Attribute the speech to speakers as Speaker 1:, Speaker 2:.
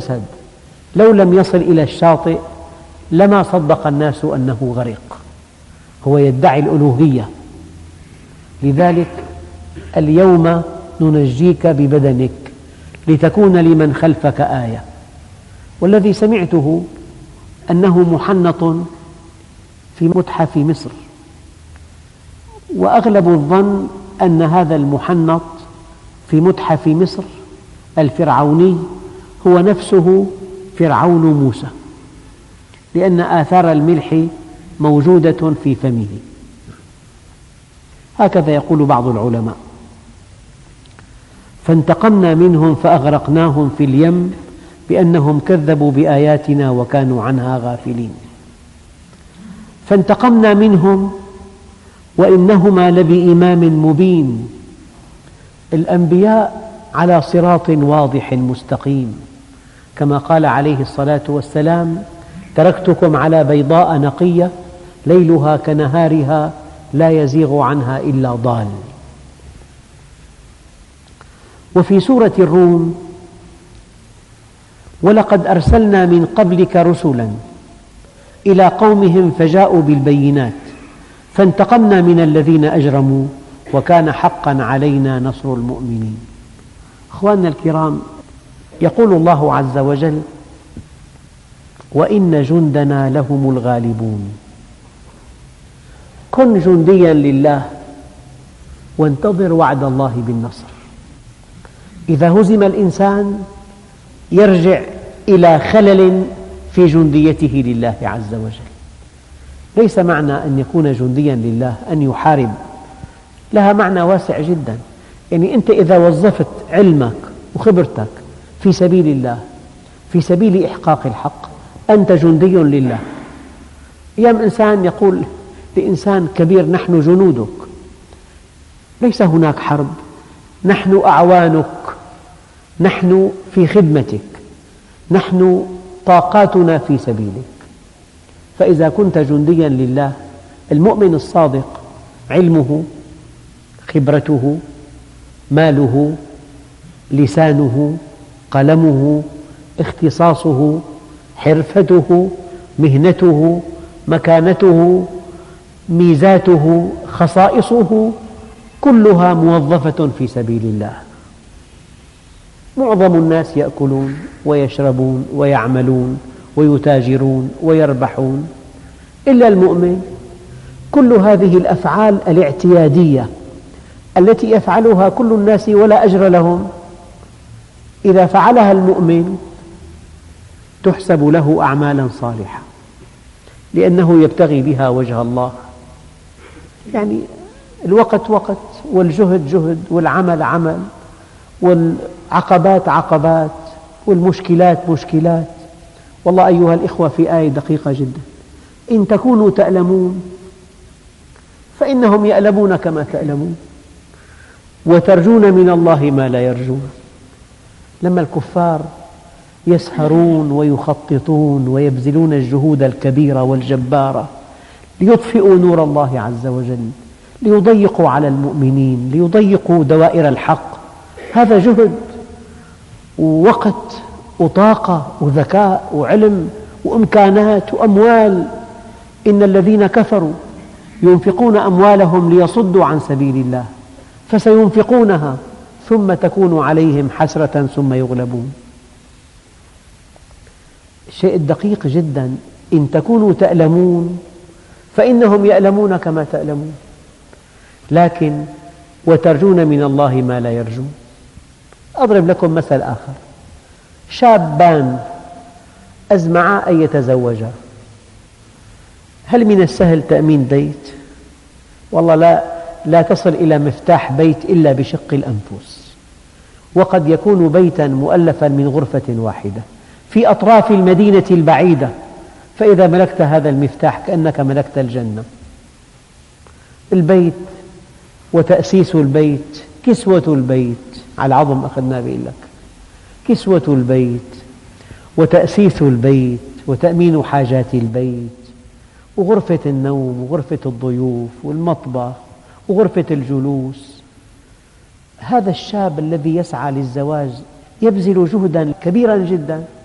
Speaker 1: الجسد لو لم يصل إلى الشاطئ لما صدق الناس أنه غرق. هو يدعي الألوهية. لذلك اليوم ننجيك ببدنك لتكون لمن خلفك آية. والذي سمعته أنه محنط في متحف مصر، وأغلب الظن أن هذا المحنط في متحف مصر الفرعوني هو نفسه فرعون موسى، لأن آثار الملح موجودة في فمه. هكذا يقول بعض العلماء. فانتقمنا منهم فأغرقناهم في اليم بأنهم كذبوا بآياتنا وكانوا عنها غافلين. فانتقمنا منهم وإنهما لبإمام مبين. الأنبياء على صراط واضح مستقيم، كما قال عليه الصلاة والسلام: تركتكم على بيضاء نقية ليلها كنهارها لا يزيغ عنها إلا ضال. وفي سورة الروم: ولقد أرسلنا من قبلك رسلا إلى قومهم فجاءوا بالبينات فانتقمنا من الذين أجرموا وكان حقا علينا نصر المؤمنين. أخواننا الكرام، يقول الله عز وجل: وإن جندنا لهم الغالبون. كن جنديا لله وانتظر وعد الله بالنصر. إذا هزم الإنسان يرجع إلى خلل في جنديته لله عز وجل. ليس معنى أن يكون جنديا لله أن يحارب، لها معنى واسع جدا. يعني أنت إذا وظفت علمك وخبرتك في سبيل الله، في سبيل إحقاق الحق، أنت جندي لله. أيام إنسان يقول لإنسان كبير: نحن جنودك. ليس هناك حرب، نحن أعوانك، نحن في خدمتك، نحن طاقاتنا في سبيلك. فإذا كنت جنديا لله، المؤمن الصادق علمه، خبرته، ماله، لسانه، قلمه، اختصاصه، حرفته، مهنته، مكانته، ميزاته، خصائصه، كلها موظفة في سبيل الله. معظم الناس يأكلون ويشربون ويعملون ويتاجرون ويربحون، إلا المؤمن كل هذه الأفعال الاعتيادية التي يفعلها كل الناس ولا أجر لهم، إذا فعلها المؤمن تحسب له أعمالا صالحة، لأنه يبتغي بها وجه الله. يعني الوقت وقت، والجهد جهد، والعمل عمل، والعقبات عقبات، والمشكلات مشكلات. والله أيها الإخوة، في آية دقيقة جدا: إن تكونوا تألمون فإنهم يألمون كما تألمون وترجون من الله ما لا يرجون. لما الكفار يسهرون ويخططون ويبذلون الجهود الكبيرة والجبارة ليطفئوا نور الله عز وجل، ليضيقوا على المؤمنين، ليضيقوا دوائر الحق، هذا جهد ووقت وطاقة وذكاء وعلم وإمكانات وأموال. إن الذين كفروا ينفقون أموالهم ليصدوا عن سبيل الله فسينفقونها ثم تكون عليهم حسرة ثم يغلبون. الشيء الدقيق جدا: إن تكونوا تألمون فإنهم يألمون كما تألمون، لكن وترجون من الله ما لا يرجون. أضرب لكم مثل آخر: شابان أزمعا أن يتزوجا، هل من السهل تأمين بيت؟ والله لا تصل إلى مفتاح بيت إلا بشق الأنفس، وقد يكون بيتا مؤلفا من غرفة واحدة في أطراف المدينة البعيدة، فإذا ملكت هذا المفتاح كأنك ملكت الجنة. البيت وتأسيس البيت، كسوة البيت، على العظم أخذنا بيقول لك كسوة البيت وتأسيس البيت وتأمين حاجات البيت وغرفة النوم وغرفة الضيوف والمطبخ وغرفة الجلوس. هذا الشاب الذي يسعى للزواج يبذل جهدا كبيرا جدا